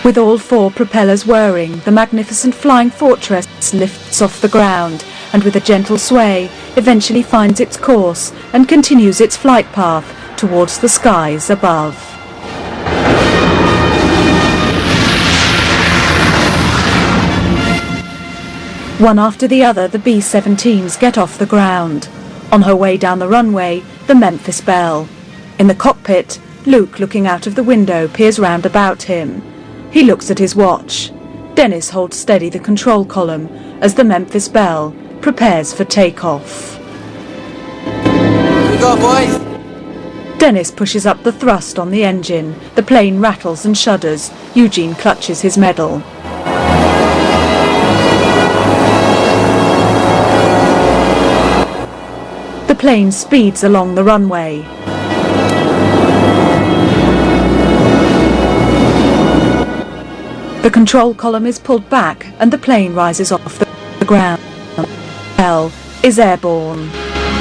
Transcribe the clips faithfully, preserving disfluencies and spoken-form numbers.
With all four propellers whirring, the magnificent flying fortress lifts off the ground and with a gentle sway eventually finds its course and continues its flight path towards the skies above. One after the other, the B seventeens get off the ground. On her way down the runway, the Memphis Belle. In the cockpit, Luke, looking out of the window, peers round about him. He looks at his watch. Dennis holds steady the control column as the Memphis Belle prepares for takeoff. Here we go, boys! Dennis pushes up the thrust on the engine. The plane rattles and shudders. Eugene clutches his medal. The plane speeds along the runway. The control column is pulled back and the plane rises off the ground. Belle is airborne.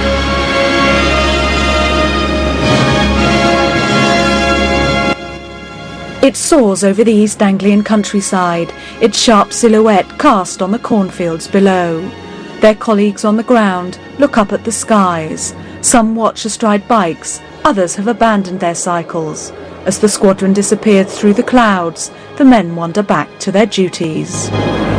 It soars over the East Anglian countryside, its sharp silhouette cast on the cornfields below. Their colleagues on the ground look up at the skies. Some watch astride bikes, others have abandoned their cycles. As the squadron disappears through the clouds, the men wander back to their duties.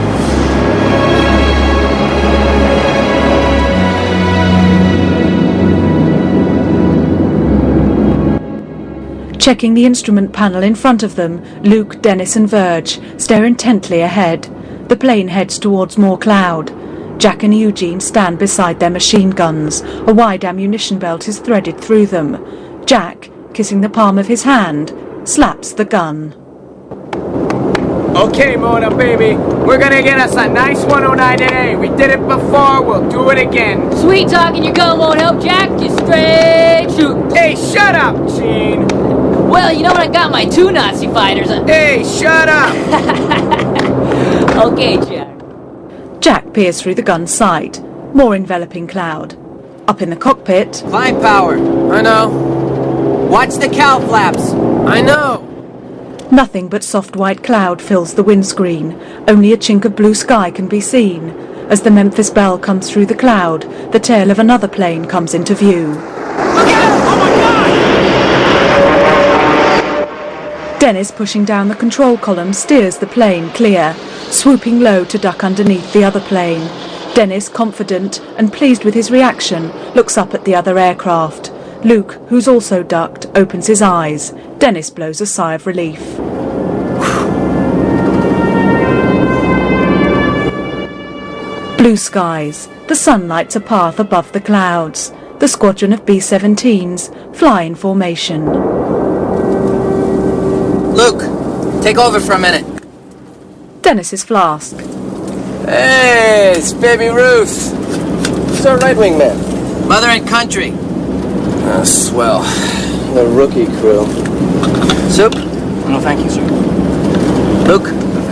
Checking the instrument panel in front of them, Luke, Dennis and Verge stare intently ahead. The plane heads towards more cloud. Jack and Eugene stand beside their machine guns. A wide ammunition belt is threaded through them. Jack, kissing the palm of his hand, slaps the gun. Okay, Mona, baby. We're gonna get us a nice one oh nine today. We did it before, we'll do it again. Sweet talking your gun won't help, Jack. Just straight shoot. Hey, shut up, Gene. Well, you know what? I got my two Nazi fighters. Hey, shut up. Okay, Jack. Jack peers through the gun's sight. More enveloping cloud. Up in the cockpit... Flying power. I know. Watch the cow flaps. I know. Nothing but soft white cloud fills the windscreen. Only a chink of blue sky can be seen. As the Memphis Belle comes through the cloud, the tail of another plane comes into view. Look out! Oh my God! Dennis, pushing down the control column, steers the plane clear, swooping low to duck underneath the other plane. Dennis, confident and pleased with his reaction, looks up at the other aircraft. Luke, who's also ducked, opens his eyes. Dennis blows a sigh of relief. Blue skies. The sun lights a path above the clouds. The squadron of B seventeens fly in formation. Luke, take over for a minute. Dennis's flask. Hey, it's baby Ruth. Who's our right wing man? Mother and country. Oh, swell. The rookie crew. Soup? No, thank you, sir. Luke?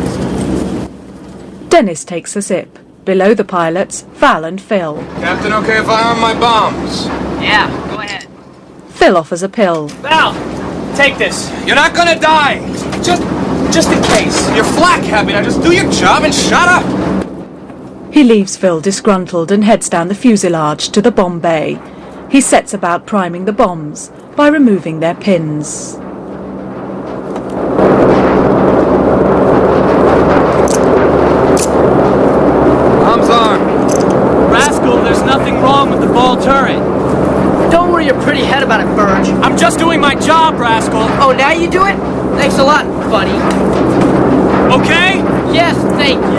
Dennis takes a sip. Below the pilots, Val and Phil. Captain, okay if I arm my bombs? Yeah, go ahead. Phil offers a pill. Val, take this. You're not gonna die. Just, just in case. You're flak happy. Now just do your job and shut up. He leaves Phil disgruntled and heads down the fuselage to the bomb bay. He sets about priming the bombs by removing their pins. Bombs armed. Rascal, there's nothing wrong with the ball turret. Don't worry your pretty head about it, Verge. I'm just doing my job, Rascal. Oh, now you do it? Thanks a lot, buddy. Okay? Yes, thank you.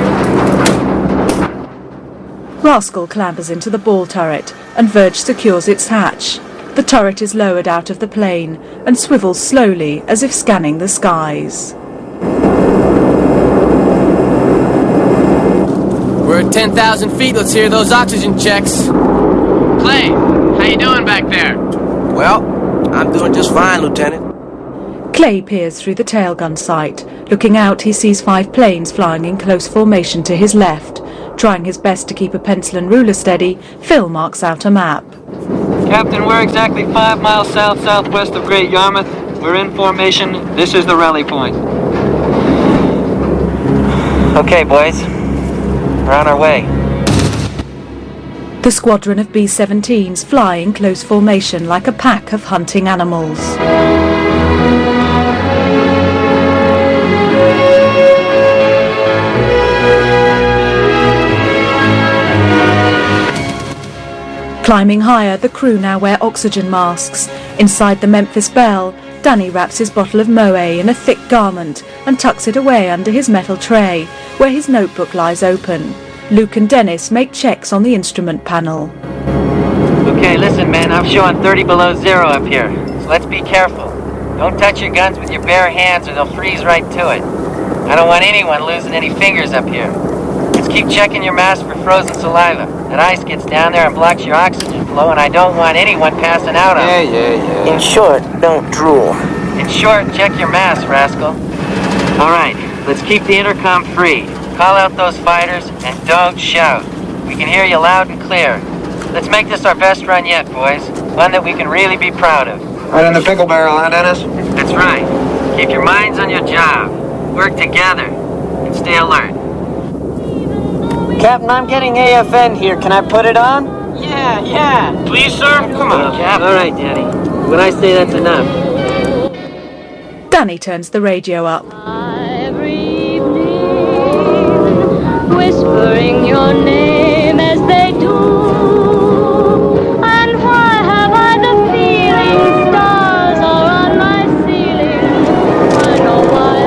Rascal clambers into the ball turret and Verge secures its hatch. The turret is lowered out of the plane and swivels slowly as if scanning the skies. We're at ten thousand feet. Let's hear those oxygen checks. Clay, how you doing back there? Well, I'm doing just fine, Lieutenant. Clay peers through the tailgun sight. Looking out, he sees five planes flying in close formation to his left. Trying his best to keep a pencil and ruler steady, Phil marks out a map. Captain, we're exactly five miles south-southwest of Great Yarmouth. We're in formation. This is the rally point. Okay, boys. We're on our way. The squadron of B seventeens fly in close formation like a pack of hunting animals. Climbing higher, the crew now wear oxygen masks. Inside the Memphis Belle, Danny wraps his bottle of Moe in a thick garment and tucks it away under his metal tray, where his notebook lies open. Luke and Dennis make checks on the instrument panel. Okay, listen, man, I'm showing thirty below zero up here, so let's be careful. Don't touch your guns with your bare hands or they'll freeze right to it. I don't want anyone losing any fingers up here. Just keep checking your mask for frozen saliva. That ice gets down there and blocks your oxygen flow, and I don't want anyone passing out on Yeah, it. yeah, yeah. In short, don't drool. In short, check your mask, rascal. All right, let's keep the intercom free. Call out those fighters and don't shout. We can hear you loud and clear. Let's make this our best run yet, boys. One that we can really be proud of. Right in the pickle barrel, huh, Dennis? That's right. Keep your minds on your job. Work together and stay alert. Captain, I'm getting A F N here. Can I put it on? Yeah, yeah. Please, sir? Come on, Cap. All right, Danny. When I say that's enough. Danny turns the radio up. Every evening, whispering your name as they do. And why have I the feeling stars are on my ceiling? I know why,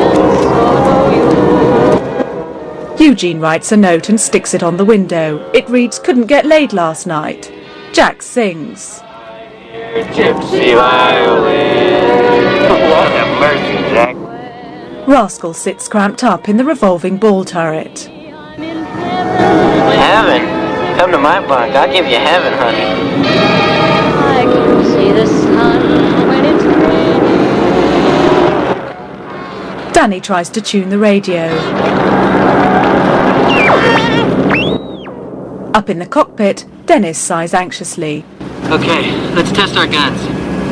and so do you. Eugene writes a note and sticks it on the window. It reads, "Couldn't get laid last night." Jack sings. Gypsy violin. What a mercy, Jack. Rascal sits cramped up in the revolving ball turret. I'm in heaven. Heaven? Come to my bunk. I'll give you heaven, honey. I can see the sun when it's raining. Danny tries to tune the radio. Up in the cockpit, Dennis sighs anxiously. Okay, let's test our guns.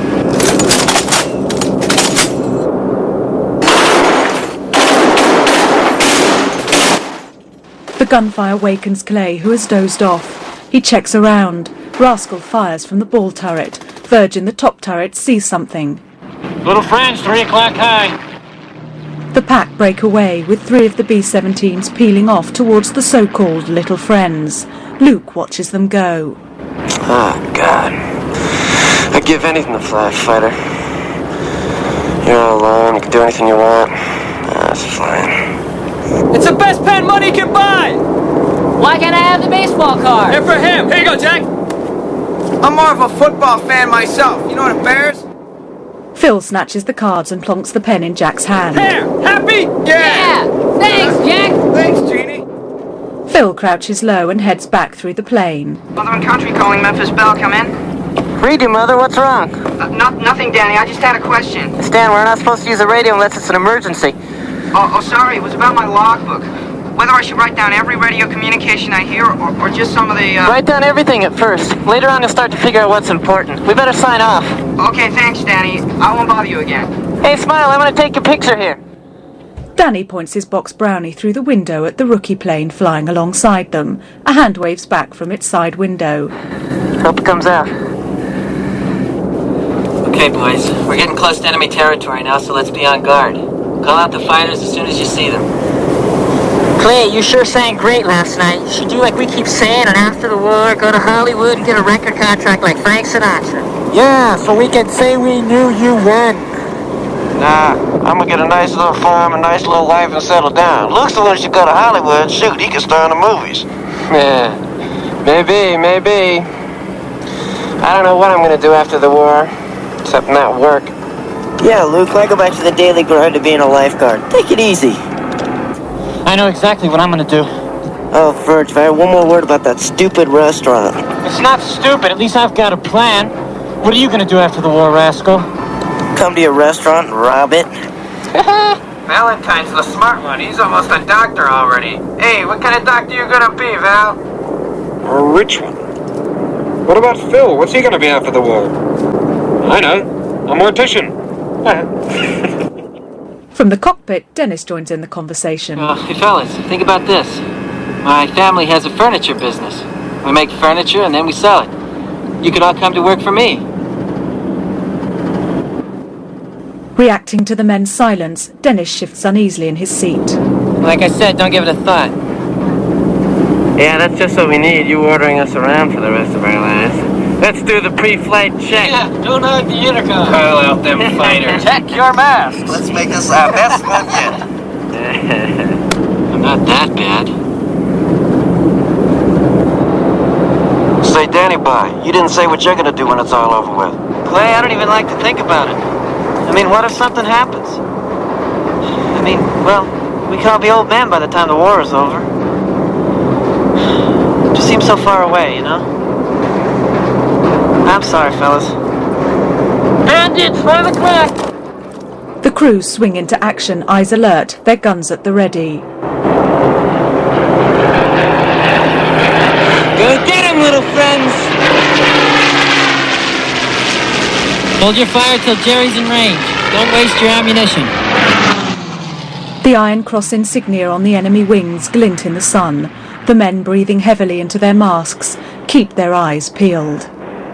The gunfire wakens Clay, who has dozed off. He checks around. Rascal fires from the ball turret. Virgin, the top turret, sees something. Little friends, three o'clock high. The pack break away, with three of the B seventeens peeling off towards the so-called Little Friends. Luke watches them go. Oh, God. I'd give anything to fly a fighter. You're all alone. You can do anything you want. That's fine. It's the best pen money can buy! Why can't I have the baseball card? And for him! Here you go, Jack! I'm more of a football fan myself. You know the Bears? Phil snatches the cards and plonks the pen in Jack's hand. There! Happy? Yeah! Thanks, Jack! Thanks, Jeannie. Phil crouches low and heads back through the plane. Northern Country calling Memphis Belle. Come in. Read you, Mother. What's wrong? Uh, not, nothing, Danny. I just had a question. Stan, we're not supposed to use the radio unless it's an emergency. Oh, oh, sorry. It was about my logbook. Whether I should write down every radio communication I hear or, or just some of the, uh... Write down everything at first. Later on, you'll start to figure out what's important. We better sign off. Okay, thanks, Danny. I won't bother you again. Hey, Smile, I'm gonna take a picture here. Danny points his box brownie through the window at the rookie plane flying alongside them. A hand waves back from its side window. Hope it comes out. Okay, boys, we're getting close to enemy territory now, so let's be on guard. Call out the fighters as soon as you see them. Clay, you sure sang great last night. You should do like we keep saying, and after the war, go to Hollywood and get a record contract like Frank Sinatra. Yeah, so we can say we knew you won. Nah, I'm gonna get a nice little farm, a nice little life, and settle down. Luke's the one who should go to Hollywood. Shoot, he can star in the movies. Yeah, maybe, maybe. I don't know what I'm gonna do after the war, except not work. Yeah, Luke, why go back to the daily grind of being a lifeguard? Take it easy. I know exactly what I'm gonna do. Oh, Virg, if I had one more word about that stupid restaurant. It's not stupid. At least I've got a plan. What are you gonna do after the war, rascal? Come to your restaurant and rob it. Valentine's the smart one. He's almost a doctor already. Hey, what kind of doctor you gonna be, Val? A rich one. What about Phil? What's he gonna be after the war? I know. A mortician. From the cockpit, Dennis joins in the conversation. Uh, hey fellas, think about this. My family has a furniture business. We make furniture and then we sell it. You could all come to work for me. Reacting to the men's silence, Dennis shifts uneasily in his seat. Like I said, don't give it a thought. Yeah, that's just what we need, you ordering us around for the rest of our lives. Let's do the pre-flight check. Yeah, don't hug the intercom. Call out them fighters. Check your masks. Let's make this our best one yet. I'm not that bad. Say, Danny Boy, you didn't say what you're gonna do when it's all over with. Clay, I don't even like to think about it. I mean, what if something happens? I mean, well, we can all be old men by the time the war is over. It just seems so far away, you know? I'm sorry, fellas. Bandits, five o'clock! The crew swing into action, eyes alert, their guns at the ready. Go get him, little friends! Hold your fire till Jerry's in range. Don't waste your ammunition. The Iron Cross insignia on the enemy wings glint in the sun. The men, breathing heavily into their masks, keep their eyes peeled.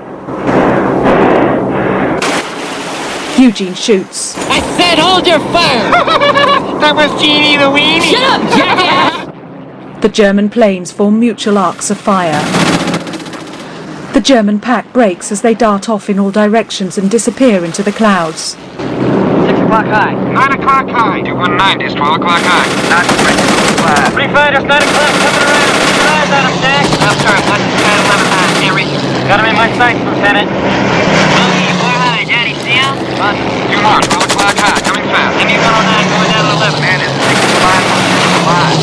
Eugene shoots. I said hold your fire! That was Jeannie the Weenie! Shut up, jackass! The German planes form mutual arcs of fire. The German pack breaks as they dart off in all directions and disappear into the clouds. Six o'clock high. Nine o'clock high. two one nine is twelve o'clock high. Not ready to fly. Three fighters, nine o'clock, coming around. Keep your eyes on them, Jack. I'm sorry, watch the sky eleven high. Can't reach him. Got him in my sights, Lieutenant. Four high, Daddy, see him? Two more, twelve o'clock high. Coming fast. M U one oh nine going down to eleven. Man is sixty-five five.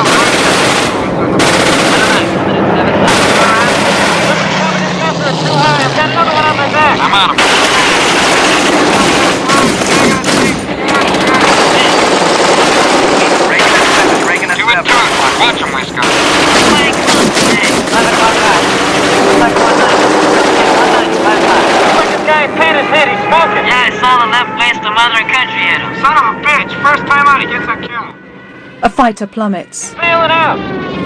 I'm on him. Two and two. Watch him, Wisco. This guy painted his head, he's smoking. Yeah, I saw the left face the mother and country hit him. Son of a bitch. First time out, he gets a kill. A fighter plummets. Bailing out.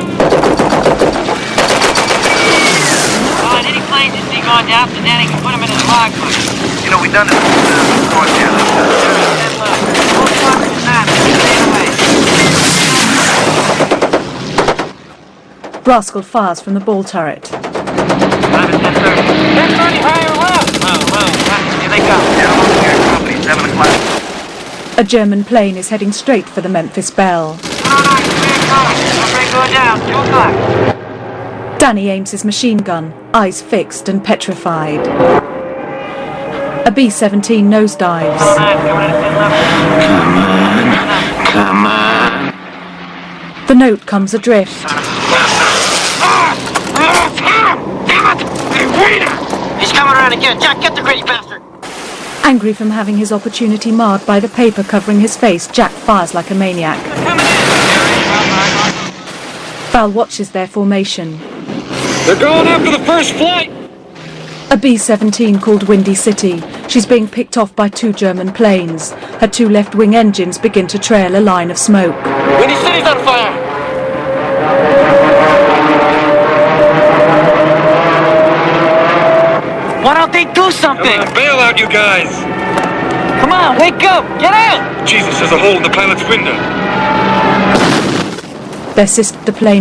Oh, and any planes you see going down to Danny can put them in his logbook. You know, we done this before. Rascal fires from the ball turret. ten thirty higher left. Whoa, whoa. Here they come. Down on the air company, seven o'clock. A German plane is heading straight for the Memphis Belle. Going down. Two o'clock. Danny aims his machine gun, eyes fixed and petrified. A B seventeen nosedives. Come on, come on. The note comes adrift. He's coming around again. Jack, get the greedy bastard. Angry from having his opportunity marred by the paper covering his face, Jack fires like a maniac. Val watches their formation. They're going after the first flight! A B seventeen called Windy City. She's being picked off by two German planes. Her two left-wing engines begin to trail a line of smoke. Windy City's on fire! Why don't they do something? Come on, bail out, you guys! Come on, wake up! Get out! Jesus, there's a hole in the pilot's window. Their sister plane.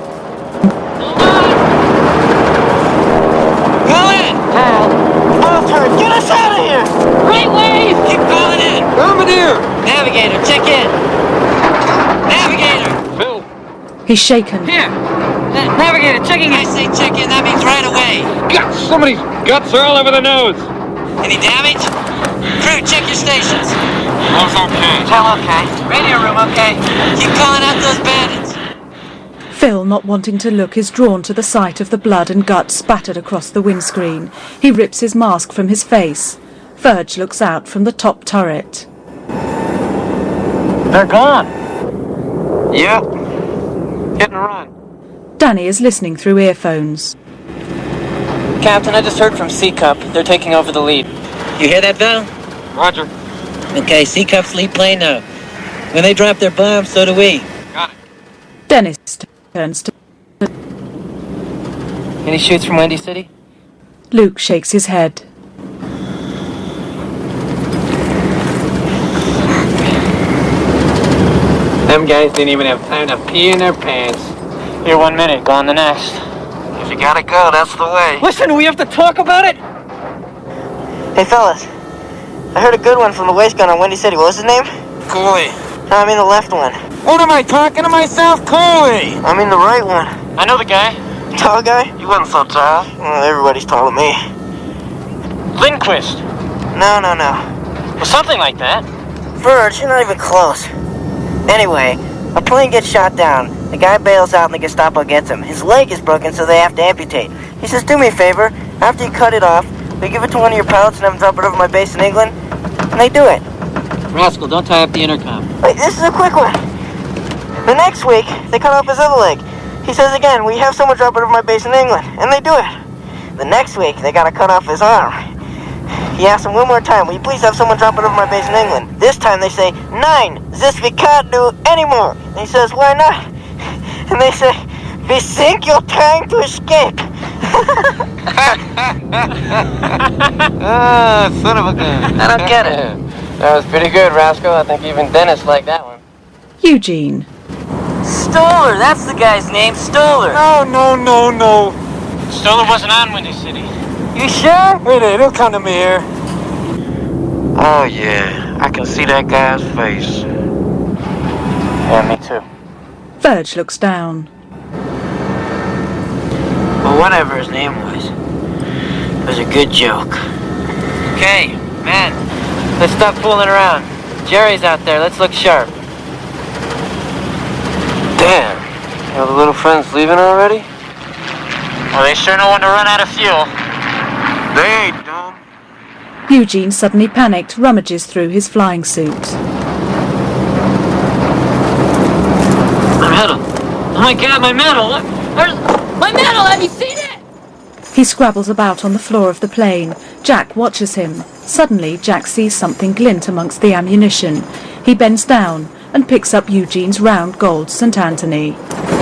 Go in! Alter, get us out of here! Right wave! Keep going in! Bombardier! Navigator, check in! Navigator! Phil! He's shaken. Here! Na- Navigator, checking in! I say check in, that means right away! Guts! Somebody's guts are all over the nose! Any damage? Crew, check your stations! All's okay. Tell okay. Radio room okay. Keep calling out those bandits! Phil, not wanting to look, is drawn to the sight of the blood and guts spattered across the windscreen. He rips his mask from his face. Verge looks out from the top turret. They're gone! Yeah. Hit and run. Danny is listening through earphones. Captain, I just heard from C-Cup. They're taking over the lead. You hear that, Val? Roger. Okay, C-Cup's lead plane now. When they drop their bombs, so do we. Got it. Dennis turns to Any shoots from Windy City? Luke, shakes his head. Them guys didn't even have time to pee in their pants. Here one minute, gone the next. If you gotta go, that's the way. Listen, we have to talk about it. Hey, fellas. I heard a good one from the waist gun on Windy City. What was his name? Cooley. No, I mean the left one. What am I talking to myself? Cooley! I mean the right one. I know the guy. Tall guy? He wasn't so tall. Well, everybody's taller than me. Lindquist. No, no, no. Well, something like that. Verge, you're not even close. Anyway, a plane gets shot down. The guy bails out and the Gestapo gets him. His leg is broken, so they have to amputate. He says, do me a favor. After you cut it off, will you give it to one of your pilots and have them drop it over my base in England? And they do it. Rascal, don't tie up the intercom. Wait, this is a quick one. The next week, they cut off his other leg. He says again, will you have someone drop it over my base in England? And they do it. The next week, they gotta cut off his arm. He asks him one more time, will you please have someone drop it over my base in England? This time they say, nine, this we can't do anymore. And he says, why not? And they say, we think you're trying to escape. Ah, son of a gun. I don't get it. That was pretty good, Rascal. I think even Dennis liked that one. Eugene. Stoller, that's the guy's name, Stoller. No, no, no, no. Stoller wasn't on Windy City. You sure? Wait, wait, he'll come to me here. Oh, yeah. I can see that guy's face. Yeah, me too. Verge looks down. Well, whatever his name was, it was a good joke. Okay, man. Let's stop fooling around. Jerry's out there. Let's look sharp. Damn. Your little friend's leaving already? Well, they sure know when to run out of fuel. They ain't dumb. Eugene, suddenly panicked, rummages through his flying suit. My medal. Oh my God, my medal. Where's my medal? Have you seen it? He scrabbles about on the floor of the plane. Jack watches him. Suddenly, Jack sees something glint amongst the ammunition. He bends down and picks up Eugene's round gold Saint Anthony.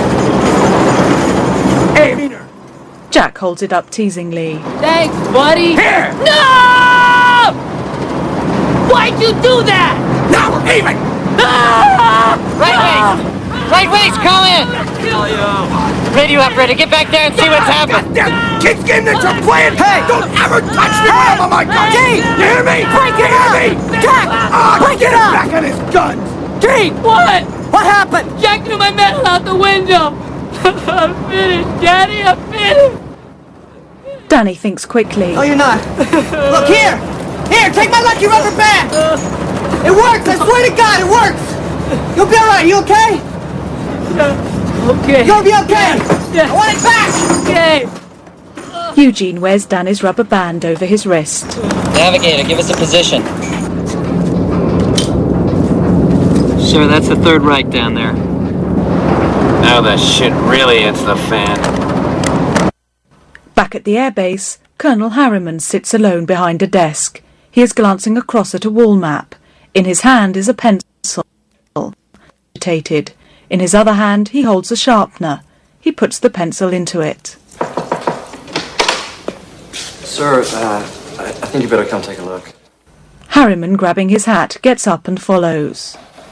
Hey, Meaner. Jack holds it up teasingly. Thanks, buddy. Here! No! Why'd you do that? Now we're even! Ah! Right waist! Right waist, call in! Kill you! Radio operator, get back there and see what's happened. Goddamn kids game that you're playing! Hey! Don't ever touch me when I'm on my gun! Dave! You hear me? Break it you hear up! me? Jack! Oh, Break get it up! back on his gun! Dave! What? What happened? Jack threw my medal out the window! I'm finished, Daddy, I'm finished! Danny thinks quickly. No, you're not. Look, here! Here, take my lucky rubber band! It works, I swear to God, it works! You'll be alright, you okay? Okay. You'll be okay! Yeah. I want it back! Okay. Eugene wears Danny's rubber band over his wrist. Navigator, give us a position. Sir, that's the third right down there. Now the shit really hits the fan. Back at the airbase, Colonel Harriman sits alone behind a desk. He is glancing across at a wall map. In his hand is a pencil. Agitated. In his other hand, he holds a sharpener. He puts the pencil into it. Sir, uh, I, I think you better come take a look. Harriman, grabbing his hat, gets up and follows.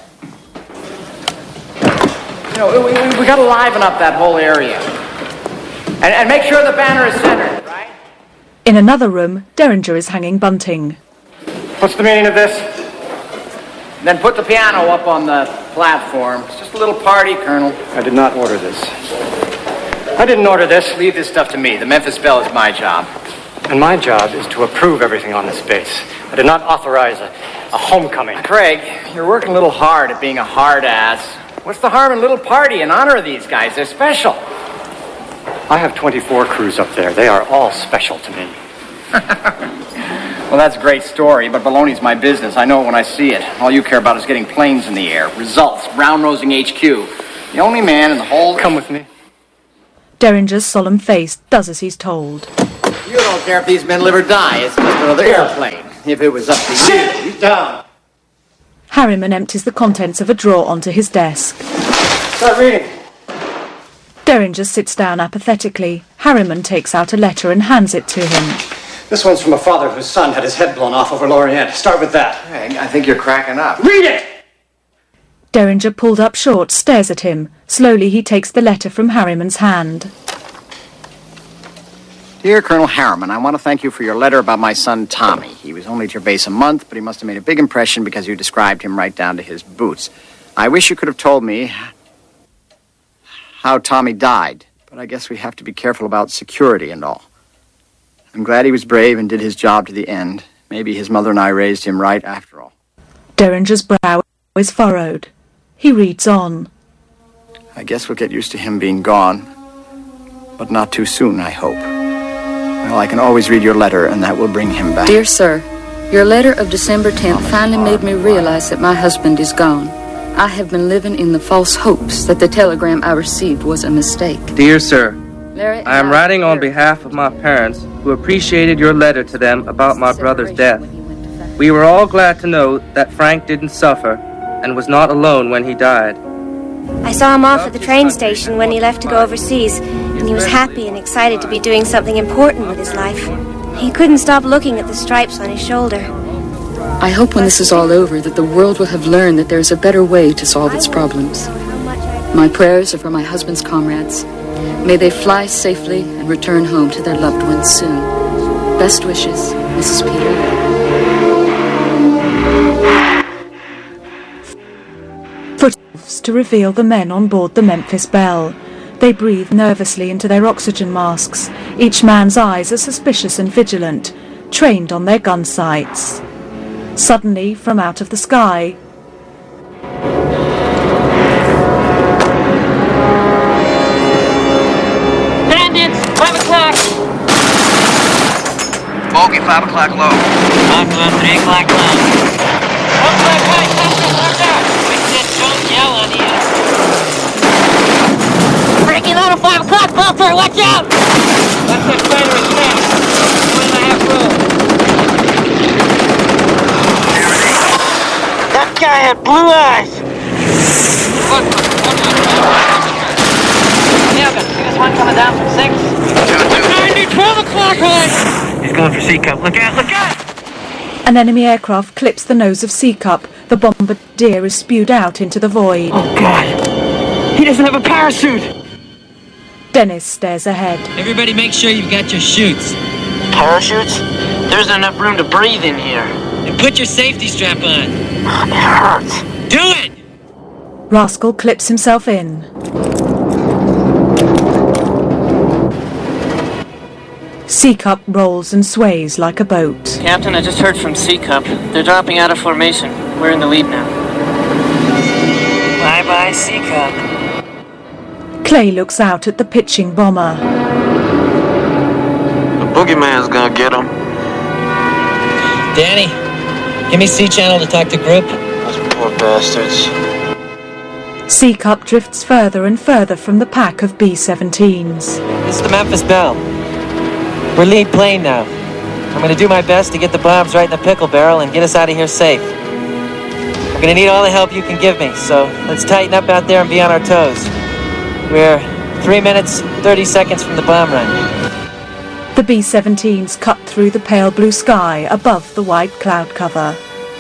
You know, we, we, we gotta liven up that whole area. And, and make sure the banner is centered, right? In another room, Derringer is hanging bunting. What's the meaning of this? Then put the piano up on the platform. It's just a little party, Colonel. I did not order this. I didn't order this. Leave this stuff to me. The Memphis Belle is my job. And my job is to approve everything on this base. I did not authorize a, a homecoming. Craig, you're working a little hard at being a hard ass. What's the harm in a little party in honor of these guys? They're special. I have twenty-four crews up there. They are all special to me. Well, that's a great story, but baloney's my business. I know it when I see it. All you care about is getting planes in the air. Results. Brown-nosing H Q. The only man in the whole... Come with me. Derringer's solemn face does as he's told. You don't care if these men live or die. It's just another airplane. If it was up to you... He's down. Harriman empties the contents of a drawer onto his desk. Start reading. Derringer sits down apathetically. Harriman takes out a letter and hands it to him. This one's from a father whose son had his head blown off over Lorient. Start with that. Hey, I think you're cracking up. Read it! Derringer, pulled up short, stares at him. Slowly he takes the letter from Harriman's hand. Dear Colonel Harriman, I want to thank you for your letter about my son Tommy. He was only at your base a month, but he must have made a big impression because you described him right down to his boots. I wish you could have told me how Tommy died, but I guess we have to be careful about security and all. I'm glad he was brave and did his job to the end. Maybe his mother and I raised him right after all. Derringer's brow is furrowed. He reads on. I guess we'll get used to him being gone, but not too soon, I hope. Well, I can always read your letter, and that will bring him back. Dear sir, your letter of December tenth finally made me realize that my husband is gone. I have been living in the false hopes that the telegram I received was a mistake. Dear sir, Larry, I am writing on behalf of my parents who appreciated your letter to them about my brother's death. We were all glad to know that Frank didn't suffer and was not alone when he died. I saw him off at the train station when he left to go overseas, and he was happy and excited to be doing something important with his life. He couldn't stop looking at the stripes on his shoulder. I hope when this is all over that the world will have learned that there is a better way to solve its problems. My prayers are for my husband's comrades. May they fly safely and return home to their loved ones soon. Best wishes, Missus Peter. Footsteps to reveal the men on board the Memphis Belle. They breathe nervously into their oxygen masks. Each man's eyes are suspicious and vigilant, trained on their gun sights. Suddenly, from out of the sky, Bandits! Five o'clock! Bogey, five o'clock low. Five o'clock, three o'clock low. One o'clock high, touch out, touch out! We said don't yell on the air. Breaking out at five o'clock, Walter, watch out! That's that fighter is down. One and a half row. That guy had blue eyes! Yeah, but there's one coming down from six. ninety, twelve o'clock high! He's going for C-Cup. Look out, look out! an enemy aircraft clips the nose of C-Cup. The bombardier is spewed out into the void. Oh, God! He doesn't have a parachute! Dennis stares ahead. Everybody make sure you've got your chutes. Parachutes? There isn't enough room to breathe in here. And put your safety strap on. It hurts. Do it! Rascal clips himself in. C-Cup rolls and sways like a boat. Captain, I just heard from C-Cup. They're dropping out of formation. We're in the lead now. Bye-bye, C-Cup. Clay looks out at the pitching bomber. The boogeyman's gonna get him. Danny, give me C-Channel to talk to group. Those poor bastards. C-Cup drifts further and further from the pack of B seventeens. This is the Memphis Belle. We're lead plane now. I'm gonna do my best to get the bombs right in the pickle barrel and get us out of here safe. We're gonna need all the help you can give me, so let's tighten up out there and be on our toes. We're three minutes, thirty seconds from the bomb run. The B seventeens cut through the pale blue sky above the white cloud cover.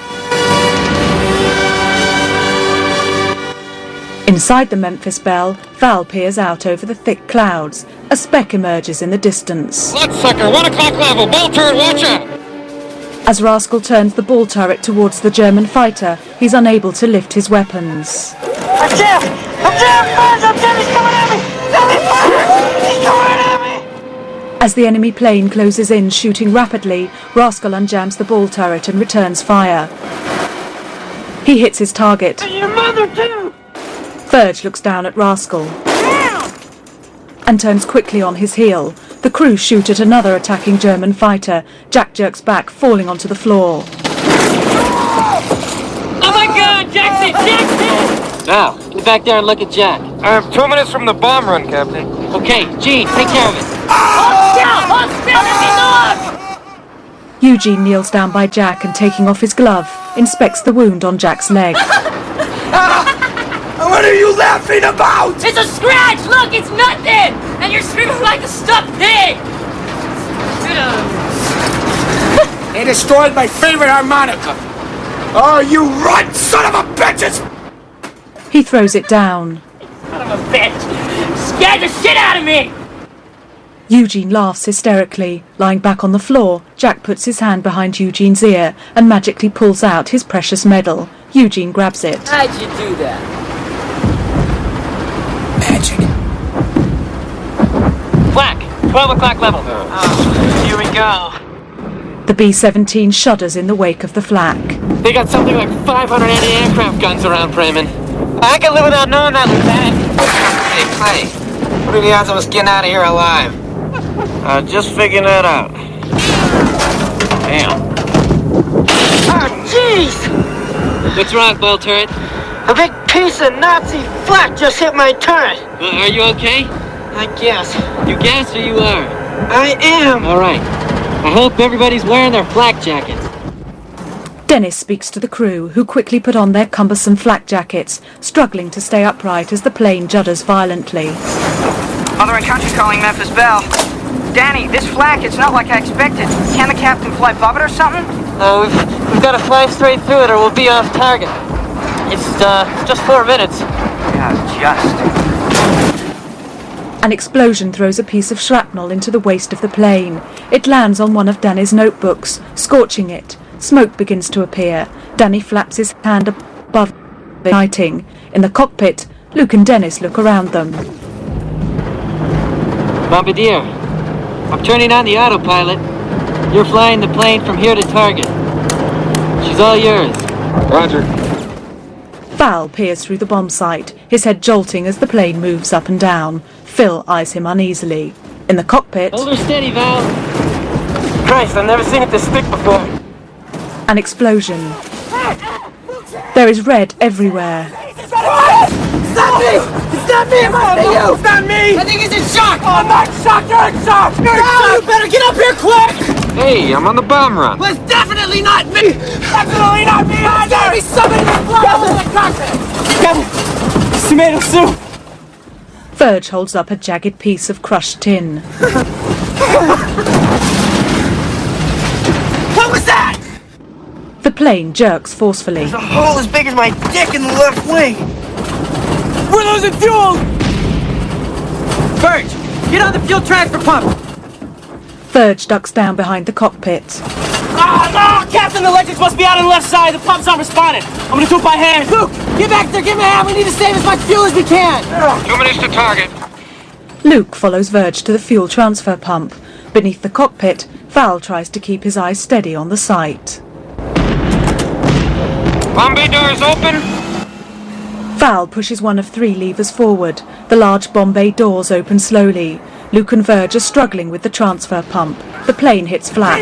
Inside the Memphis Belle, Val peers out over the thick clouds. A speck emerges in the distance. Bloodsucker, one o'clock level, ball turret, watch out! As Rascal turns the ball turret towards the German fighter, he's unable to lift his weapons. I'm jammed! I'm jammed! Fire! I'm jammed! He's coming at me! Let me fire! He's coming at me! As the enemy plane closes in, shooting rapidly, Rascal unjams the ball turret and returns fire. He hits his target. And your mother too! Verge looks down at Rascal and turns quickly on his heel. The crew shoot at another attacking German fighter. Jack jerks back, falling onto the floor. Oh my God, Jackson! Jackson! Now, get back there and look at Jack. I'm two minutes from the bomb run, Captain. Okay, Gene, take care of it. Hold still! Hold still! Let me look! Eugene kneels down by Jack and, taking off his glove, inspects the wound on Jack's leg. What are you laughing about? It's a scratch! Look, it's nothing! And you're screaming like a stuffed pig! They destroyed my favorite harmonica! Oh, you runt son of a bitches! He throws it down. Son of a bitch! Scared the shit out of me! Eugene laughs hysterically. Lying back on the floor, Jack puts his hand behind Eugene's ear and magically pulls out his precious medal. Eugene grabs it. How'd you do that? Magic. Black, twelve o'clock level. Oh, here we go. The B seventeen shudders in the wake of the flak. They got something like five hundred anti-aircraft guns around Bremen. I can live without knowing that, Lieutenant. Hey, Clay, what are the odds of us getting out of here alive? Uh, just figuring that out. Damn. Oh, jeez! What's wrong, ball turret? A big piece of Nazi flak just hit my turret. Uh, are you okay? I guess. You guess or you are? I am. All right. I hope everybody's wearing their flak jackets. Dennis speaks to the crew, who quickly put on their cumbersome flak jackets, struggling to stay upright as the plane judders violently. Mother and Country calling Memphis Bell. Danny, this flak, it's not like I expected. Can the captain fly above it or something? Uh, we've, we've got to fly straight through it or we'll be off target. It's, uh, just four minutes. Yeah, just. An explosion throws a piece of shrapnel into the waist of the plane. It lands on one of Danny's notebooks, scorching it. Smoke begins to appear. Danny flaps his hand above, igniting. In the cockpit, Luke and Dennis look around them. Bombardier, I'm turning on the autopilot. You're flying the plane from here to target. She's all yours. Roger. Val peers through the bomb site, his head jolting as the plane moves up and down. Phil eyes him uneasily. In the cockpit... Hold her steady, Val. Christ, I've never seen it this thick before. An explosion. There is red everywhere. It's not me! It's not me! It must be you! It's not me! I think it's in shock! Oh, I'm not shocked! You're in shock! You're in shock! You better get up here quick! Hey, I'm on the bomb run. Well, it's definitely not me! Definitely not me either! There's gotta be somebody in the blood in the cockpit! Captain, tomato soup! Verge holds up a jagged piece of crushed tin. What was that? The plane jerks forcefully. There's a hole as big as my dick in the left wing. We're losing fuel! Verge, get on the fuel transfer pump! Verge ducks down behind the cockpit. Ah, no! Captain, the electrics must be out on the left side. The pump's not responding. I'm gonna do it by hand. Luke, get back there, give me a hand. We need to save as much fuel as we can. Two minutes to target. Luke follows Verge to the fuel transfer pump. Beneath the cockpit, Val tries to keep his eyes steady on the sight. Bomb bay doors open. Val pushes one of three levers forward. The large bomb bay doors open slowly. Luke and Verge are struggling with the transfer pump. The plane hits flat.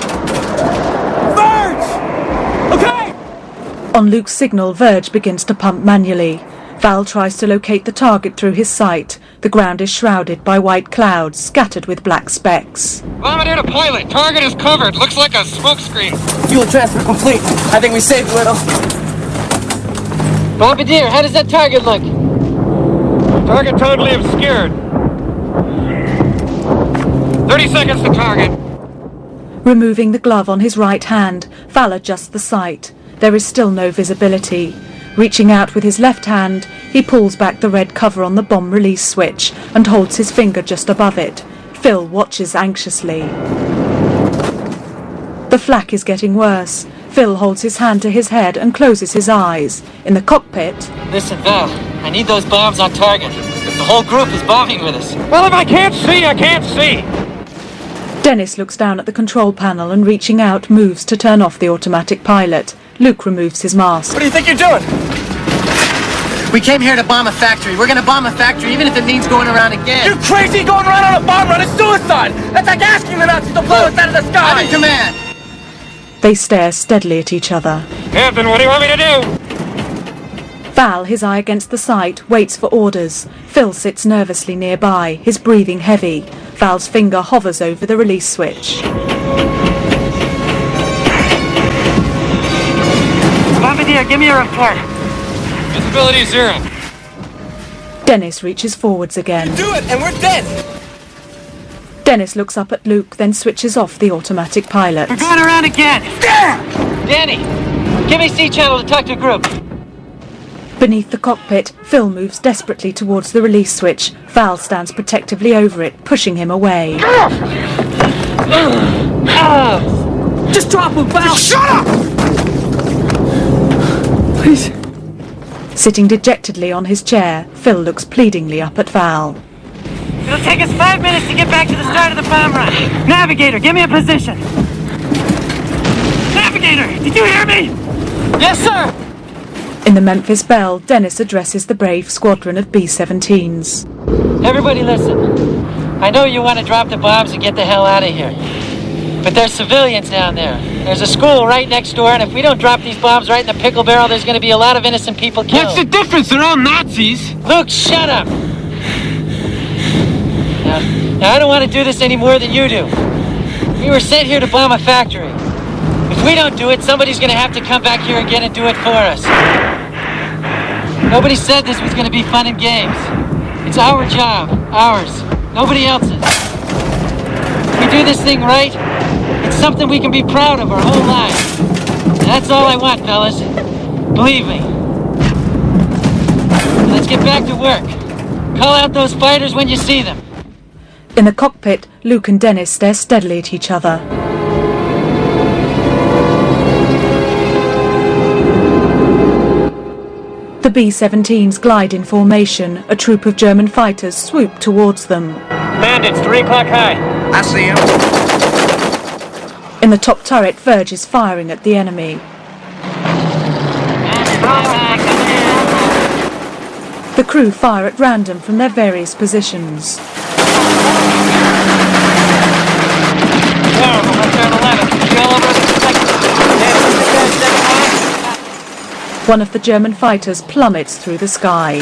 Verge! Okay! On Luke's signal, Verge begins to pump manually. Val tries to locate the target through his sight. The ground is shrouded by white clouds, scattered with black specks. Bombardier to pilot. Target is covered. Looks like a smoke screen. Fuel transfer complete. I think we saved Little. Bombardier, how does that target look? Target totally obscured. Thirty seconds to target. Removing the glove on his right hand, Val adjusts the sight. There is still no visibility. Reaching out with his left hand, he pulls back the red cover on the bomb release switch and holds his finger just above it. Phil watches anxiously. The flak is getting worse. Phil holds his hand to his head and closes his eyes. In the cockpit... Listen, Val, I need those bombs on target. The whole group is bombing with us. Well, if I can't see, I can't see. Dennis looks down at the control panel and, reaching out, moves to turn off the automatic pilot. Luke removes his mask. What do you think you're doing? We came here to bomb a factory. We're gonna bomb a factory even if it means going around again. You crazy going around on a bomb run? It's suicide! That's like asking the Nazis to blow us out of the sky! I'm in command! They stare steadily at each other. Captain, what do you want me to do? Val, his eye against the sight, waits for orders. Phil sits nervously nearby, his breathing heavy. Val's finger hovers over the release switch. Brigadier, give me a report. Visibility zero. Dennis reaches forwards again. Do it, and we're dead! Dennis looks up at Luke, then switches off the automatic pilot. We're going around again! Danny, give me C channel to talk to group. Beneath the cockpit, Phil moves desperately towards the release switch. Val stands protectively over it, pushing him away. Oh. Just drop him, Val! Shut up! Please. Sitting dejectedly on his chair, Phil looks pleadingly up at Val. It'll take us five minutes to get back to the start of the bomb run. Navigator, give me a position. Navigator, did you hear me? Yes, sir. In the Memphis Belle, Dennis addresses the brave squadron of B seventeens. Everybody listen. I know you want to drop the bombs and get the hell out of here. But there's civilians down there. There's a school right next door, and if we don't drop these bombs right in the pickle barrel, there's going to be a lot of innocent people killed. What's the difference? They're all Nazis. Luke, shut up! Now, now, I don't want to do this any more than you do. We were sent here to bomb a factory. If we don't do it, somebody's going to have to come back here again and do it for us. Nobody said this was going to be fun and games. It's our job, ours, nobody else's. If we do this thing right, it's something we can be proud of our whole lives. And that's all I want, fellas. Believe me. Let's get back to work. Call out those fighters when you see them. In the cockpit, Luke and Dennis stare steadily at each other. The B seventeens glide in formation. A troop of German fighters swoop towards them. Bandits, three o'clock high. I see him. In the top turret, Verge is firing at the enemy. The crew fire at random from their various positions. One of the German fighters plummets through the sky.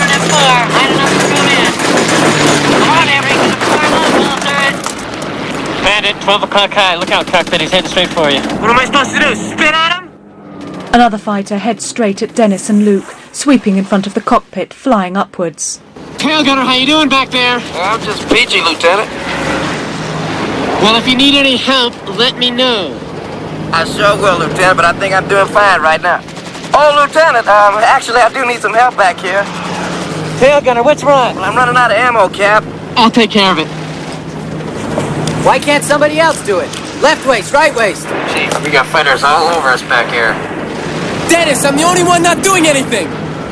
Bandit, twelve o'clock high. Look out, cockpit. He's heading straight for you. What am I supposed to do? Spit at him? Another fighter heads straight at Dennis and Luke, sweeping in front of the cockpit, flying upwards. Tail Gunner, how you doing back there? I'm just peachy, Lieutenant. Well, if you need any help, let me know. I sure will, Lieutenant, but I think I'm doing fine right now. Oh, Lieutenant, um, actually, I do need some help back here. Tail Gunner, what's wrong? Well, I'm running out of ammo, Cap. I'll take care of it. Why can't somebody else do it? Left waist, right waist. Chief, we got fighters all over us back here. Dennis, I'm the only one not doing anything.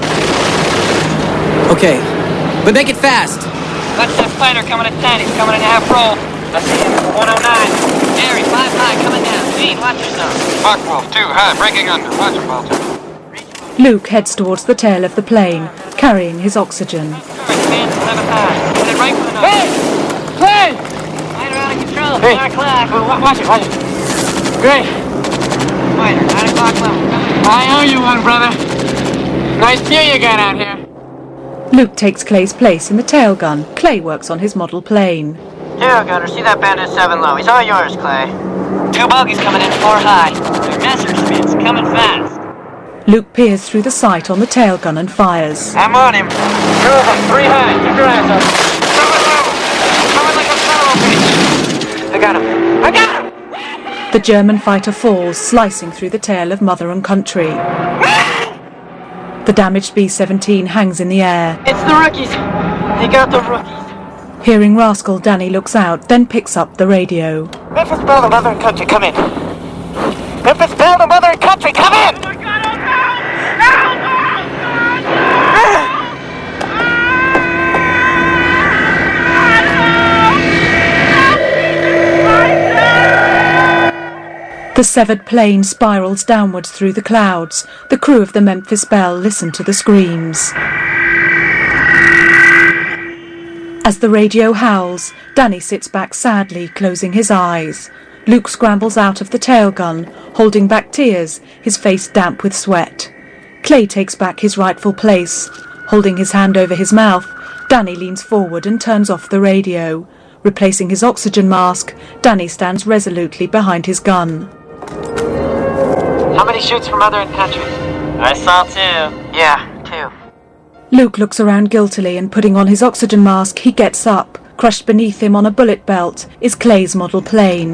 Okay, but make it fast. Watch that fighter coming at ten. He's coming in half roll. I see him for one oh nine. Harry, five high, coming down. Gene, watch yourself. Buckwolf, two high, breaking under. Watch him, Walter. Luke heads towards the tail of the plane, carrying his oxygen. Command eleven high. Headed right for the nose. Hey! Plane! Fighter out of control. Hey. Nine o'clock. Watch it, watch it. Great. Fighter, nine o'clock level. I owe you one, brother. Nice view you got out here. Luke takes Clay's place in the tail gun. Clay works on his model plane. Tail Gunner, see that bandit seven low. He's all yours, Clay. Two bogies coming in, four high. They're Messerschmitts, coming fast. Luke peers through the sight on the tail gun and fires. I'm on him. Two of them, three high. Keep your eyes on him. Seven low. Coming like a fellow bitch. I got him. I got him! The German fighter falls, slicing through the tail of Mother and Country. The damaged B seventeen hangs in the air. It's the rookies. They got the rookies. Hearing Rascal, Danny looks out, then picks up the radio. Memphis Belle to Mother and Country, come in. Memphis Belle to Mother and Country, come in! Oh my God, oh no! The severed plane spirals downwards through the clouds. The crew of the Memphis Belle listen to the screams. As the radio howls, Danny sits back sadly, closing his eyes. Luke scrambles out of the tail gun, holding back tears, his face damp with sweat. Clay takes back his rightful place. Holding his hand over his mouth, Danny leans forward and turns off the radio. Replacing his oxygen mask, Danny stands resolutely behind his gun. How many shoots from Mother and Country? I saw two. Yeah, two. Luke looks around guiltily and putting on his oxygen mask, he gets up. Crushed beneath him on a bullet belt is Clay's model plane.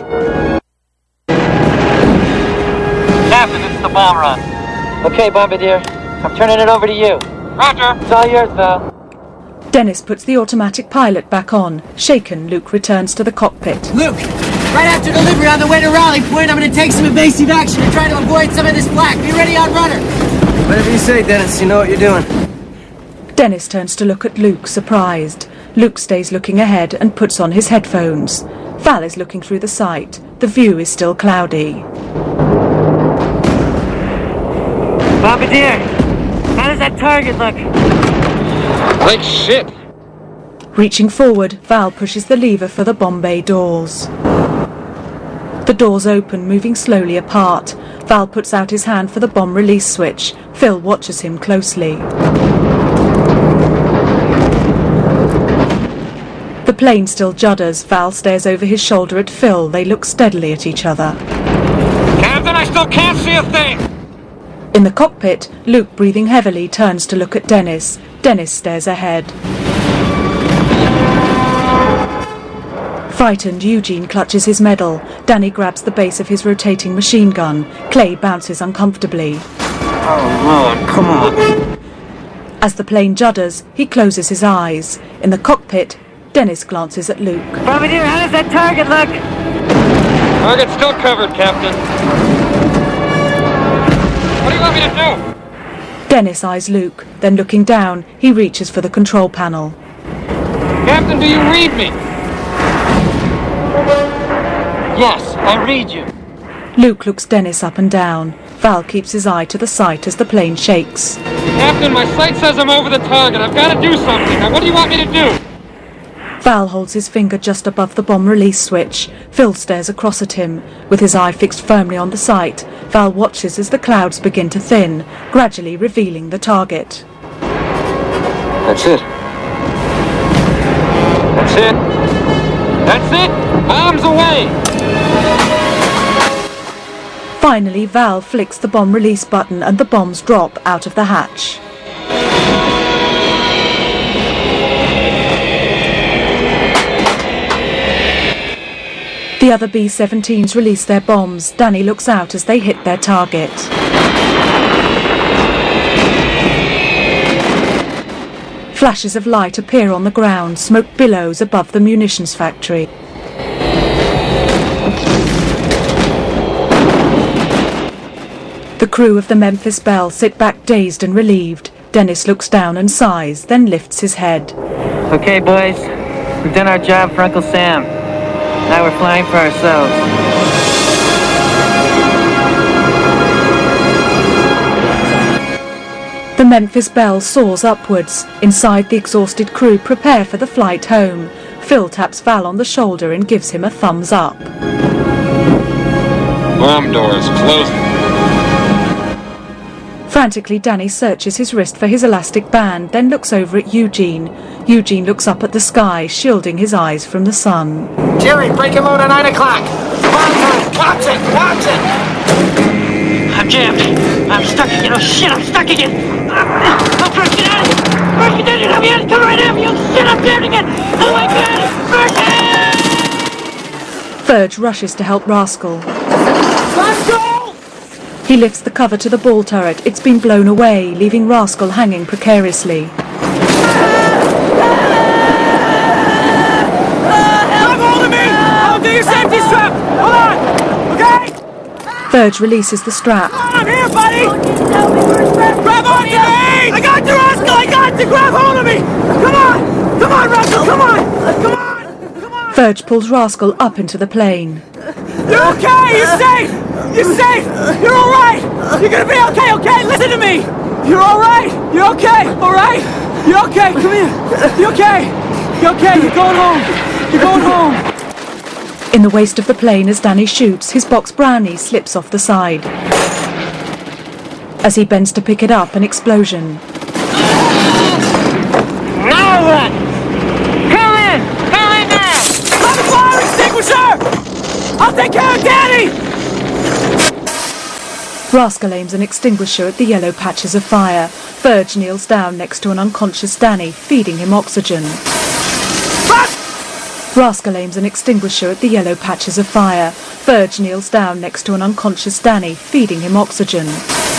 Captain, it's the bomb run. Okay, Bombardier. I'm turning it over to you. Roger. It's all yours, Val. Dennis puts the automatic pilot back on. Shaken, Luke returns to the cockpit. Luke, right after delivery on the way to Raleigh Point, I'm going to take some evasive action to try to avoid some of this flak. Be ready on runner. Whatever you say, Dennis. You know what you're doing. Dennis turns to look at Luke, surprised. Luke stays looking ahead and puts on his headphones. Val is looking through the sight. The view is still cloudy. Bombardier, how does that target look? Like shit. Reaching forward, Val pushes the lever for the bomb bay doors. The doors open, moving slowly apart. Val puts out his hand for the bomb release switch. Phil watches him closely. The plane still judders. Val stares over his shoulder at Phil. They look steadily at each other. Captain, I still can't see a thing! In the cockpit, Luke, breathing heavily, turns to look at Dennis. Dennis stares ahead. Frightened, Eugene clutches his medal. Danny grabs the base of his rotating machine gun. Clay bounces uncomfortably. Oh, Lord, come on. As the plane judders, he closes his eyes. In the cockpit, Dennis glances at Luke. Bombardier, how does that target look? Target's still covered, Captain. What do you want me to do? Dennis eyes Luke. Then looking down, he reaches for the control panel. Captain, do you read me? Yes, I read you. Luke looks Dennis up and down. Val keeps his eye to the sight as the plane shakes. Captain, my sight says I'm over the target. I've got to do something. Now, what do you want me to do? Val holds his finger just above the bomb release switch. Phil stares across at him. With his eye fixed firmly on the sight, Val watches as the clouds begin to thin, gradually revealing the target. That's it. That's it. That's it. Bombs away. Finally, Val flicks the bomb release button and the bombs drop out of the hatch. The other B seventeens release their bombs. Danny looks out as they hit their target. Flashes of light appear on the ground. Smoke billows above the munitions factory. The crew of the Memphis Belle sit back dazed and relieved. Dennis looks down and sighs, then lifts his head. Okay, boys. We've done our job for Uncle Sam. Now we're flying for ourselves. The Memphis Belle soars upwards. Inside, the exhausted crew prepare for the flight home. Phil taps Val on the shoulder and gives him a thumbs up. Bomb doors closing. Frantically, Danny searches his wrist for his elastic band, then looks over at Eugene. Eugene looks up at the sky, shielding his eyes from the sun. Jerry, break and load at nine o'clock. Watch it, watch it. I'm jammed. I'm stuck again. Oh shit, I'm stuck again. I'm first get out of here. First get out of here. I'm here. Come right after you. Shit, I'm jammed again. Oh my god. First. Verge rushes to help Rascal. Let's go! He lifts the cover to the ball turret. It's been blown away, leaving Rascal hanging precariously. Grab hold of me! I'll do your safety strap! Hold on! Okay? Verge releases the strap. I'm here, buddy! Grab onto me! I got you, Rascal! I got you! Grab hold of me! Come on! Come on, Rascal! Come on! Come on! Verge pulls Rascal up into the plane. You're okay! You're safe! You're safe! You're alright! You're gonna be okay, okay? Listen to me! You're alright! You're okay, alright? You're okay, come here! You're okay! You're okay, you're going home! You're going home! In the waist of the plane as Danny shoots, his box brownie slips off the side. As he bends to pick it up, an explosion. Now what? Come in! Come in now! Grab the fire extinguisher! I'll take care of Danny! Rascal aims an extinguisher at the yellow patches of fire. Verge kneels down next to an unconscious Danny, feeding him oxygen. Rascal aims an extinguisher at the yellow patches of fire. Verge kneels down next to an unconscious Danny, feeding him oxygen.